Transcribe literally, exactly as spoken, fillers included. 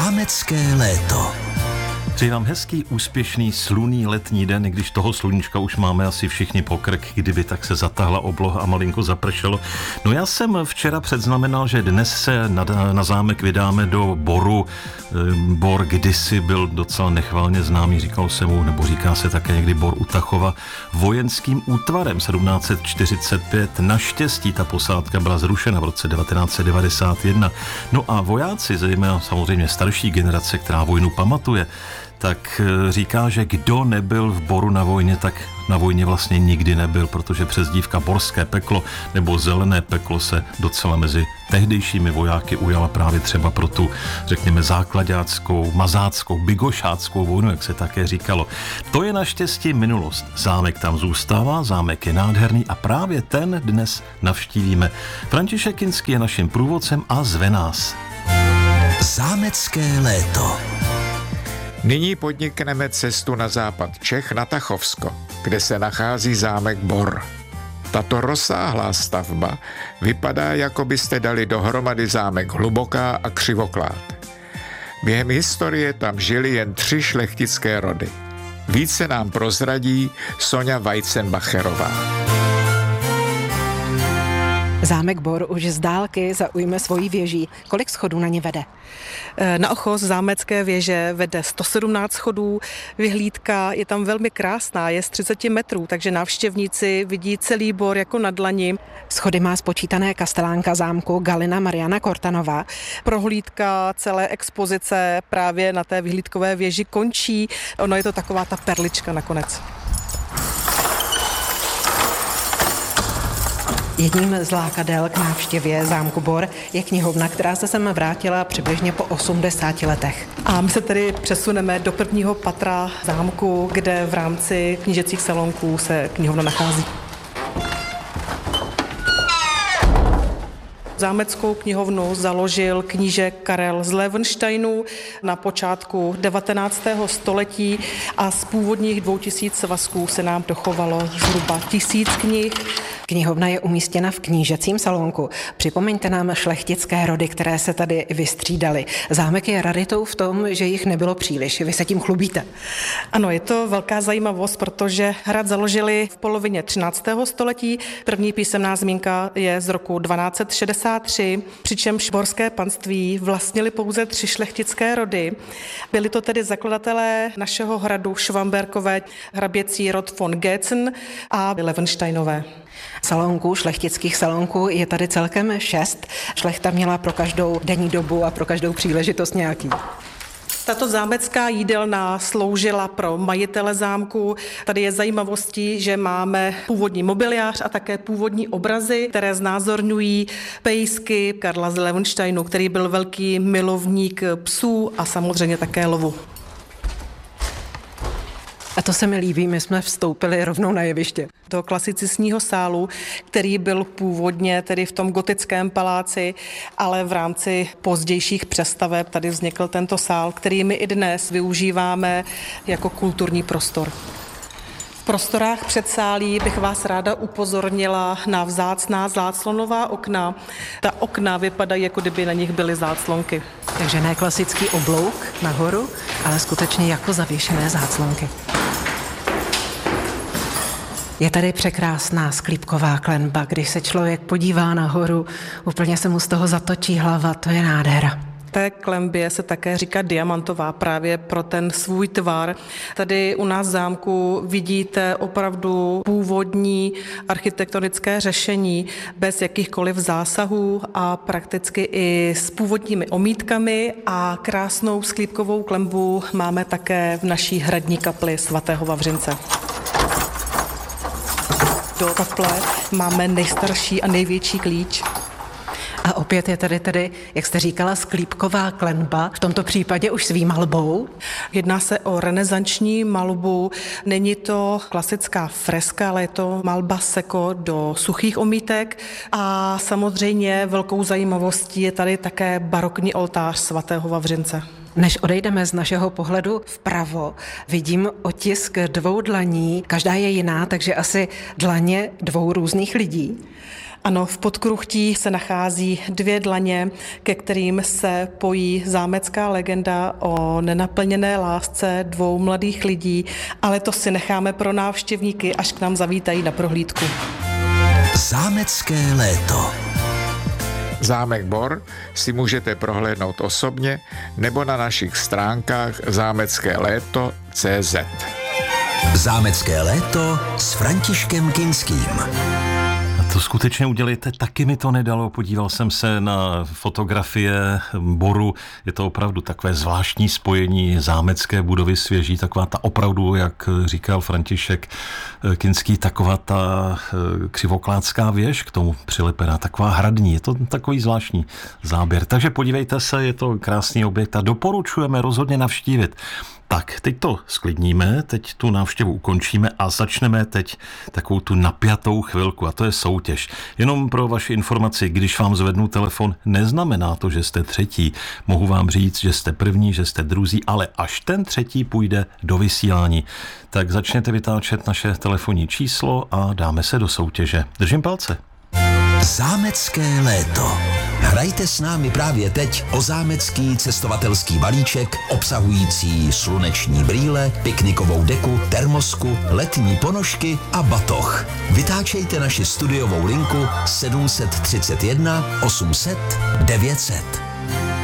Zámecké léto. Přeji vám hezký, úspěšný, slunný letní den, i když toho sluníčka už máme asi všichni pokrk, kdyby tak se zatahla obloha a malinko zapršelo. No já jsem včera předznamenal, že dnes se na, na zámek vydáme do Boru. Bor kdysi byl docela nechvalně známý, říkal se mu, nebo říká se také někdy Bor u Tachova, vojenským útvarem sedmnáct set čtyřicet pět. Naštěstí ta posádka byla zrušena v roce devatenáct set devadesát jedna. No a vojáci, zejména samozřejmě starší generace, která vojnu pamatuje, tak říká, že kdo nebyl v Boru na vojně, tak na vojně vlastně nikdy nebyl, protože přezdívka Borské peklo nebo Zelené peklo se docela mezi tehdejšími vojáky ujala právě třeba pro tu, řekněme, záklaďáckou, mazáckou, bigošáckou vojnu, jak se také říkalo. To je naštěstí minulost. Zámek tam zůstává, zámek je nádherný a právě ten dnes navštívíme. František Kinský je naším průvodcem a zve nás. Zámecké léto. Nyní podnikneme cestu na západ Čech na Tachovsko, kde se nachází zámek Bor. Tato rozsáhlá stavba vypadá, jako byste dali dohromady zámek Hluboká a Křivoklád. Během historie tam žili jen tři šlechtické rody. Více nám prozradí Sonja Weizenbacherová. Zámek Bor už z dálky zaujme svojí věží. Kolik schodů na ně vede? Na ochos zámecké věže vede sto sedmnáct schodů. Vyhlídka je tam velmi krásná, je z třicet metrů, takže návštěvníci vidí celý Bor jako na dlani. Schody má spočítané kastelánka zámku Galina Mariana Kortanová. Prohlídka celé expozice právě na té vyhlídkové věži končí. Ono je to taková ta perlička nakonec. Jedním z lákadel k návštěvě zámku Bor je knihovna, která se sem vrátila přibližně po osmdesáti letech. A my se tedy přesuneme do prvního patra zámku, kde v rámci knížecích salonků se knihovna nachází. Zámeckou knihovnu založil kníže Karel z Löwensteinů na počátku devatenáctého století a z původních dvou tisíc svazků se nám dochovalo zhruba tisíc knih. Knihovna je umístěna v knížecím salonku. Připomeňte nám šlechtické rody, které se tady vystřídaly. Zámek je raritou v tom, že jich nebylo příliš. Vy se tím chlubíte. Ano, je to velká zajímavost, protože hrad založili v polovině třináctého století. První písemná zmínka je z roku dvanáct set šedesát tři, přičemž borské panství vlastnili pouze tři šlechtické rody. Byli to tedy zakladatelé našeho hradu Švamberkové, hraběcí rod von Gétzen a Löwensteinové. Salonků, šlechtických salonků je tady celkem šest. Šlechta měla pro každou denní dobu a pro každou příležitost nějaký. Tato zámecká jídelna sloužila pro majitele zámku. Tady je zajímavostí, že máme původní mobiliář a také původní obrazy, které znázorňují pejsky Karla z Löwensteinu, který byl velký milovník psů a samozřejmě také lovu. A to se mi líbí, my jsme vstoupili rovnou na jeviště. Do klasicistního sálu, který byl původně tedy v tom gotickém paláci, ale v rámci pozdějších přestaveb tady vznikl tento sál, který my i dnes využíváme jako kulturní prostor. V prostorách předsálí bych vás ráda upozornila na vzácná záclonová okna. Ta okna vypadají, jako kdyby na nich byly záclonky. Takže ne klasický oblouk nahoru, ale skutečně jako zavěšené záclonky. Je tady překrásná sklípková klenba, když se člověk podívá nahoru, úplně se mu z toho zatočí hlava, to je nádhera. Té klenbě se také říká diamantová právě pro ten svůj tvar. Tady u nás v zámku vidíte opravdu původní architektonické řešení bez jakýchkoliv zásahů a prakticky i s původními omítkami a krásnou sklípkovou klenbu máme také v naší hradní kapli svatého Vavřince. Do kaple máme nejstarší a největší klíč. A opět je tady tedy, jak jste říkala, sklípková klenba, v tomto případě už svým malbou. Jedná se o renesanční malbu, není to klasická freska, ale je to malba seko do suchých omítek a samozřejmě velkou zajímavostí je tady také barokní oltář svatého Vavřince. Než odejdeme z našeho pohledu vpravo, vidím otisk dvou dlaní, každá je jiná, takže asi dlaně dvou různých lidí. Ano, v Podkruchtí se nachází dvě dlaně, ke kterým se pojí zámecká legenda o nenaplněné lásce dvou mladých lidí, ale to si necháme pro návštěvníky, až k nám zavítají na prohlídku. Zámecké léto. Zámek Bor si můžete prohlédnout osobně nebo na našich stránkách zámecké léto tečka cé zet. Zámecké léto s Františkem Kinským. To skutečně udělejte, taky mi to nedalo, podíval jsem se na fotografie Boru, je to opravdu takové zvláštní spojení zámecké budovy svěží, taková ta opravdu, jak říkal František Kinský, taková ta křivokládská věž k tomu přilepená, taková hradní, je to takový zvláštní záběr, takže podívejte se, je to krásný objekt a doporučujeme rozhodně navštívit. Tak, teď to sklidníme, teď tu návštěvu ukončíme a začneme teď takovou tu napjatou chvilku a to je soutěž. Jenom pro vaši informaci, když vám zvednu telefon, neznamená to, že jste třetí. Mohu vám říct, že jste první, že jste druzí, ale až ten třetí půjde do vysílání. Tak začněte vytáčet naše telefonní číslo a dáme se do soutěže. Držím palce. Zámecké léto. Hrajte s námi právě teď o zámecký cestovatelský balíček obsahující sluneční brýle, piknikovou deku, termosku, letní ponožky a batoh. Vytáčejte naši studiovou linku sedm set třicet jedna osm set devět set.